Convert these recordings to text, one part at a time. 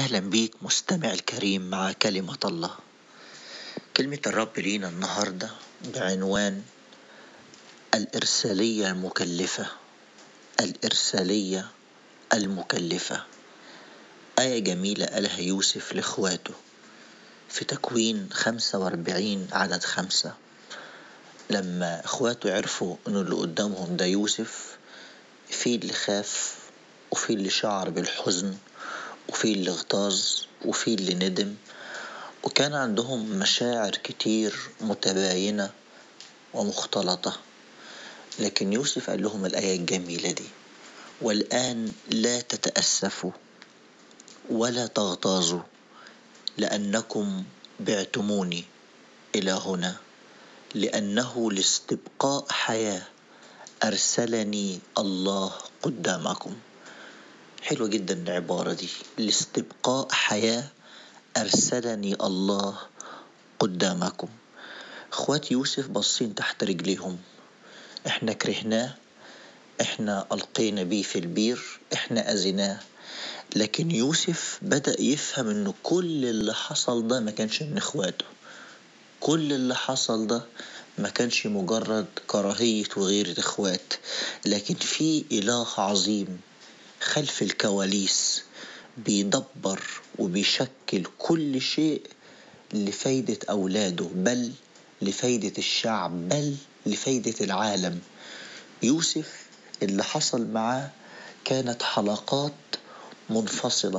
أهلا بيك مستمع الكريم مع كلمة الله. كلمة الرب لينا النهاردة بعنوان الإرسالية المكلفة. الإرسالية المكلفة، آية جميلة قالها يوسف لإخواته في تكوين 45 عدد 5. لما إخواته عرفوا إنه اللي قدامهم ده يوسف، في اللي خاف وفي اللي شعر بالحزن وفي اللي اغتاظ وفي اللي ندم، وكان عندهم مشاعر كتير متباينة ومختلطة. لكن يوسف قال لهم الآية الجميلة دي: والآن لا تتأسفوا ولا تغتاظوا لأنكم بعتموني إلى هنا، لأنه لاستبقاء حياة أرسلني الله قدامكم. حلوة جدا العبارة دي، لاستبقاء حياة أرسلني الله قدامكم. اخوات يوسف باصين تحت رجليهم، احنا كرهناه، احنا ألقينا بيه في البير، احنا أذيناه. لكن يوسف بدأ يفهم انه كل اللي حصل ده ما كانش من اخواته، كل اللي حصل ده ما كانش مجرد كراهية وغيرة اخوات، لكن في إله عظيم خلف الكواليس بيدبر وبيشكل كل شيء لفايدة أولاده، بل لفايدة الشعب، بل لفايدة العالم. يوسف اللي حصل معاه كانت حلقات منفصلة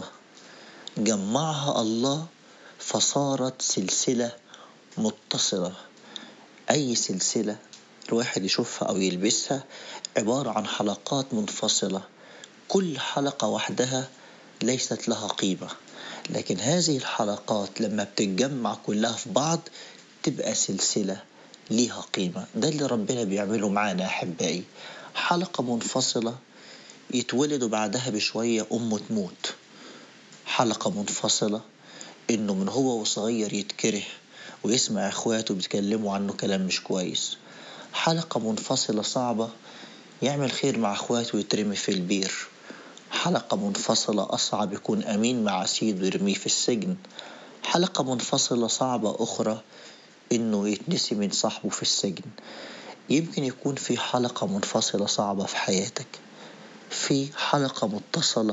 جمعها الله فصارت سلسلة متصلة. أي سلسلة الواحد يشوفها أو يلبسها عبارة عن حلقات منفصلة، كل حلقة وحدها ليست لها قيمة، لكن هذه الحلقات لما بتتجمع كلها في بعض تبقى سلسلة ليها قيمة. ده اللي ربنا بيعمله معانا أحبائي، حلقة منفصلة يتولد بعدها بشوية أمه تموت، حلقة منفصلة إنه من هو وصغير يتكره ويسمع إخواته بيتكلموا عنه كلام مش كويس، حلقة منفصلة صعبة يعمل خير مع إخواته ويترمي في البير، حلقة منفصلة أصعب يكون أمين مع سيد ويرميه في السجن، حلقة منفصلة صعبة أخرى إنه يتنسي من صاحبه في السجن. يمكن يكون في حلقة منفصلة صعبة في حياتك، في حلقة متصلة،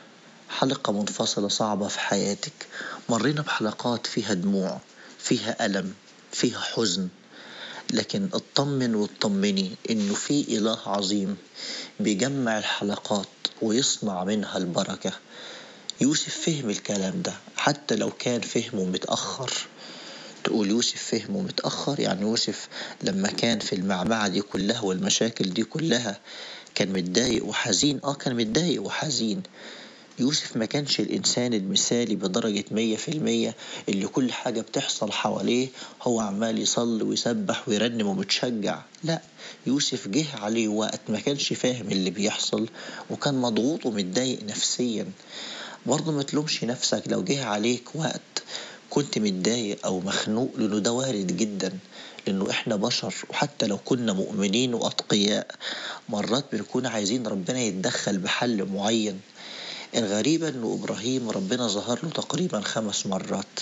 حلقة منفصلة صعبة في حياتك. مرينا بحلقات فيها دموع، فيها ألم، فيها حزن، لكن اطمن واطمني إنه في إله عظيم بيجمع الحلقات ويصنع منها البركة. يوسف فهم الكلام ده حتى لو كان فهمه متأخر. تقول يوسف فهمه متأخر، يعني يوسف لما كان في المعمعة دي كلها والمشاكل دي كلها كان متضايق وحزين. كان متضايق وحزين. يوسف ما كانش الإنسان المثالي بدرجة 100% اللي كل حاجة بتحصل حواليه هو عمال يصلي ويسبح ويرنم ومتشجع. لا، يوسف جه عليه وقت ما كانش فاهم اللي بيحصل وكان مضغوط ومتضايق نفسيا. برضه ما تلومش نفسك لو جه عليك وقت كنت متضايق أو مخنوق، لأنه ده وارد جدا، لأنه إحنا بشر، وحتى لو كنا مؤمنين وأتقياء مرات بنكون عايزين ربنا يتدخل بحل معين. الغريبة أنه إبراهيم ربنا ظهر له تقريبا 5 مرات،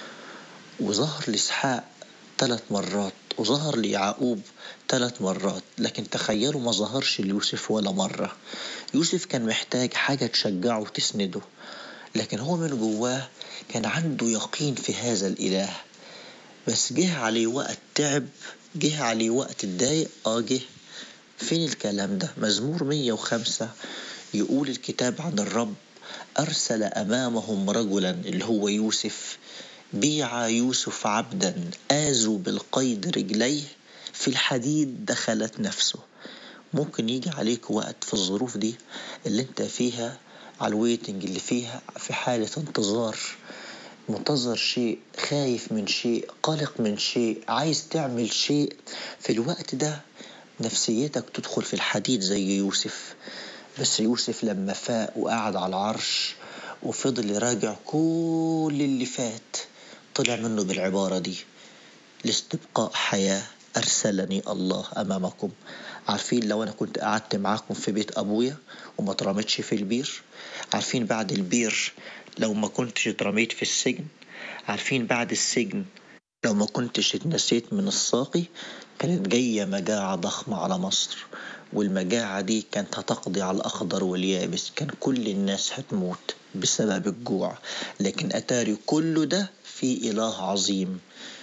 وظهر لإسحاق 3 مرات، وظهر ليعقوب 3 مرات، لكن تخيلوا ما ظهرش ليوسف ولا مرة. يوسف كان محتاج حاجة تشجعه وتسنده، لكن هو من جواه كان عنده يقين في هذا الإله. بس جه عليه وقت تعب، جه عليه وقت اتضايق. جه فين الكلام ده؟ مزمور 105 يقول الكتاب عن الرب: أرسل أمامهم رجلا اللي هو يوسف، بيع يوسف عبدا، آزوا بالقيد رجليه، في الحديد دخلت نفسه. ممكن يجي عليك وقت في الظروف دي اللي انت فيها، على الويتنج اللي فيها، في حالة انتظار، منتظر شيء، خايف من شيء، قلق من شيء، عايز تعمل شيء. في الوقت ده نفسيتك تدخل في الحديد زي يوسف. بس يوسف لما فاق وقعد على العرش وفضل يراجع كل اللي فات طلع منه بالعبارة دي: لاستبقاء حياة أرسلني الله أمامكم. عارفين لو أنا كنت قعدت معاكم في بيت أبويا وما اترميتش في البير؟ عارفين بعد البير لو ما كنتش اترميت في السجن؟ عارفين بعد السجن لو ما كنتش اتنسيت من الساقي؟ كانت جاية مجاعة ضخمة على مصر، والمجاعة دي كانت هتقضي على الأخضر واليابس، كان كل الناس هتموت بسبب الجوع. لكن أتاري كل ده في إله عظيم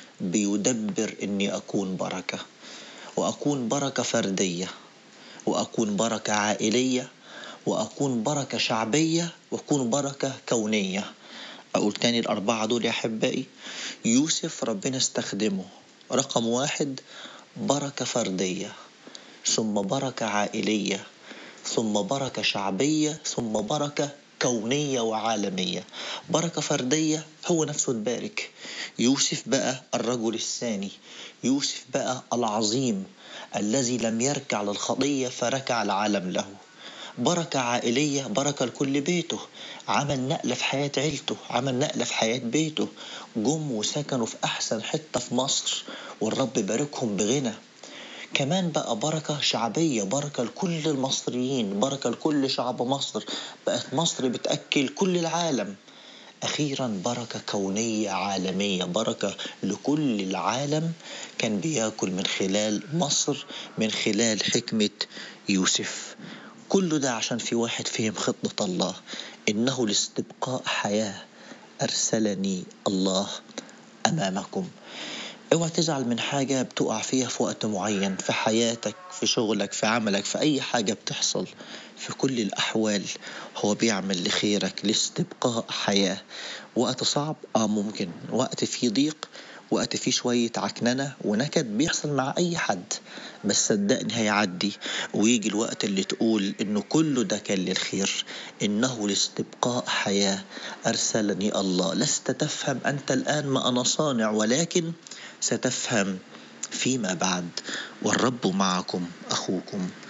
بيدبر إني أكون بركة، وأكون بركة فردية، وأكون بركة عائلية، وأكون بركة شعبية، وأكون بركة كونية. أقول تاني الأربعة دول يا أحبائي. يوسف ربنا استخدمه رقم 1 بركة فردية، ثم بركة عائلية، ثم بركة شعبية، ثم بركة كونية وعالمية. بركة فردية هو نفسه تبارك. يوسف بقى الرجل الثاني، يوسف بقى العظيم الذي لم يركع للخطية فركع العالم له. بركة عائلية، بركة لكل بيته، عمل نقلة في حياة عيلته، عمل نقلة في حياة بيته، جم وسكنوا في أحسن حتة في مصر والرب باركهم بغنى. كمان بقى بركة شعبية، بركة لكل المصريين، بركة لكل شعب مصر، بقت مصر بتأكل كل العالم. أخيرا بركة كونية عالمية، بركة لكل العالم كان بيأكل من خلال مصر، من خلال حكمة يوسف. كل ده عشان في واحد فهم خطة الله، إنه لاستبقاء حياة أرسلني الله أمامكم. اوعى تزعل من حاجة بتقع فيها في وقت معين في حياتك، في شغلك، في عملك، في أي حاجة بتحصل. في كل الأحوال هو بيعمل لخيرك، لاستبقاء حياة. وقت صعب ممكن، وقت فيه ضيق، وقت فيه شوية عكننة ونكد بيحصل مع أي حد، بس صدقني هيعدي، ويجي الوقت اللي تقول إنه كله ده كان للخير، إنه لاستبقاء حياة أرسلني الله. لست تفهم أنت الآن ما أنا صانع، ولكن ستفهم فيما بعد. والرب معكم، أخوكم